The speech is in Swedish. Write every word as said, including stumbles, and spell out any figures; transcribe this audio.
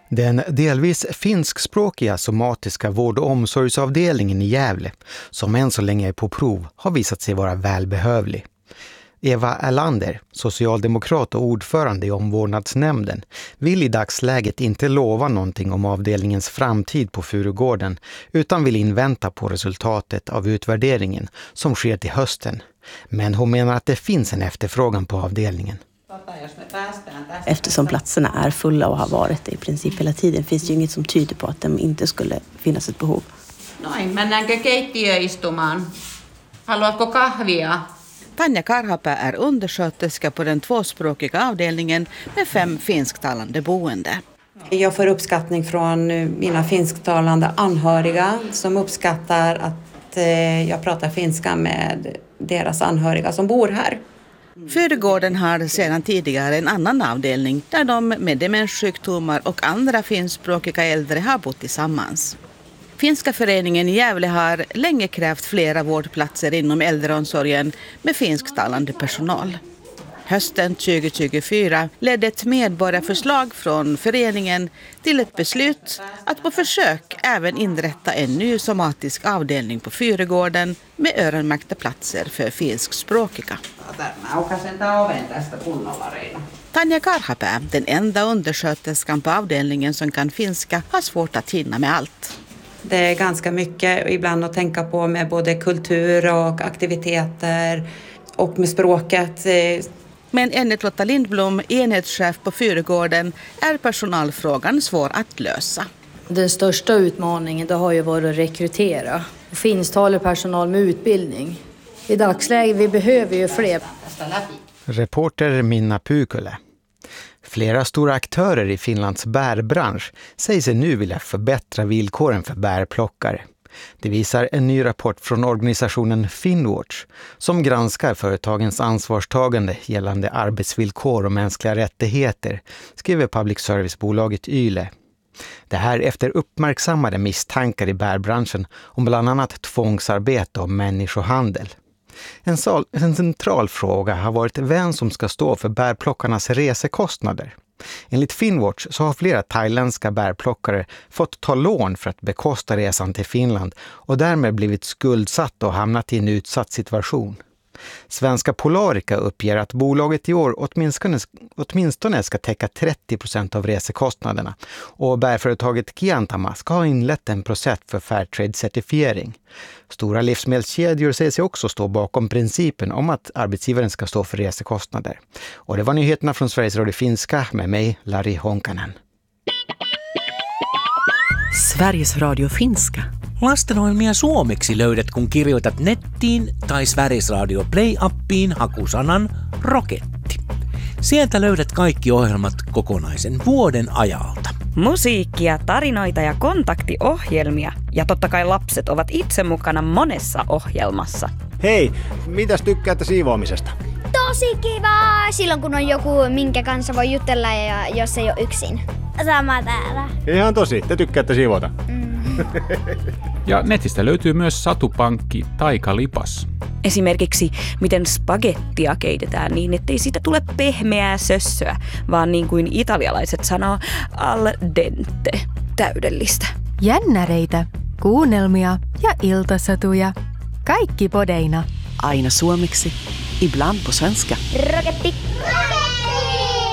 Den delvis finskspråkiga somatiska vård- och omsorgsavdelningen i Gävle, som än så länge är på prov, har visat sig vara välbehövlig. Eva Erlander, socialdemokrat och ordförande i omvårdnadsnämnden, vill i dagsläget inte lova någonting om avdelningens framtid på Furugården utan vill invänta på resultatet av utvärderingen som sker till hösten. Men hon menar att det finns en efterfrågan på avdelningen. Eftersom platserna är fulla och har varit det i princip hela tiden finns det ju inget som tyder på att det inte skulle finnas ett behov. Noin, mennäänkö keittiöistumaan? Haluatko kahvia? Tanja Karhapää är undersköterska på den tvåspråkiga avdelningen med fem finsktalande boende. Jag får uppskattning från mina finsktalande anhöriga som uppskattar att jag pratar finska med deras anhöriga som bor här. Furugården har sedan tidigare en annan avdelning där de med demenssjukdomar och andra finskspråkiga äldre har bott tillsammans. Finska föreningen i Gävle har länge krävt flera vårdplatser inom äldreomsorgen med finsktalande personal. Hösten tjugo tjugofyra ledde ett medborgarförslag från föreningen till ett beslut att på försök även inrätta en ny somatisk avdelning på Furugården med öronmärkta platser för finskspråkiga. Tanja Karhapää, den enda undersköterskan på avdelningen som kan finska, har svårt att hinna med allt. Det är ganska mycket ibland att tänka på med både kultur och aktiviteter och med språket. Men enligt Lotta Lindblom, enhetschef på Furugården, är personalfrågan svår att lösa. Den största utmaningen det har ju varit att rekrytera finsktalig personal med utbildning. I dagsläget vi behöver ju fler. Reporter Minna Pykölä. Flera stora aktörer i Finlands bärbransch säger sig nu vilja förbättra villkoren för bärplockare. Det visar en ny rapport från organisationen Finnwatch som granskar företagens ansvarstagande gällande arbetsvillkor och mänskliga rättigheter, skriver public service-bolaget Yle. Det här efter uppmärksammade misstankar i bärbranschen om bland annat tvångsarbete och människohandel. En, sal, en central fråga har varit vem som ska stå för bärplockarnas resekostnader. Enligt Finnwatch så har flera thailändska bärplockare fått ta lån för att bekosta resan till Finland och därmed blivit skuldsatt och hamnat i en utsatt situation. Svenska Polarica uppger att bolaget i år åtminstone, åtminstone ska täcka trettio procent av resekostnaderna och bärföretaget Kiantama ska ha inlett en process för Fairtrade-certifiering. Stora livsmedelskedjor säger sig också stå bakom principen om att arbetsgivaren ska stå för resekostnader. Och det var nyheterna från Sveriges Radio Finska med mig, Lari Honkanen. Sveriges Radio Finska. Lastenohjelmia suomeksi löydät, kun kirjoitat nettiin tai Sveriges Radio Play-appiin hakusanan Roketti. Sieltä löydät kaikki ohjelmat kokonaisen vuoden ajalta. Musiikkia, tarinoita ja kontaktiohjelmia. Ja totta kai lapset ovat itse mukana monessa ohjelmassa. Hei, mitäs tykkäätte siivoamisesta? Tosi kiva! Silloin kun on joku, minkä kanssa voi jutella ja jos ei ole yksin. Sama täällä. Ihan tosi, te tykkäätte siivota. Mm. Ja netistä löytyy myös satupankki Taikalipas. Esimerkiksi miten spagettia keitetään niin, ettei siitä tule pehmeää sössöä, vaan niin kuin italialaiset sanoo al dente, täydellistä. Jännäreitä, kuunnelmia ja iltasatuja. Kaikki podeina. Aina suomeksi, ibland på svenska. Roketti!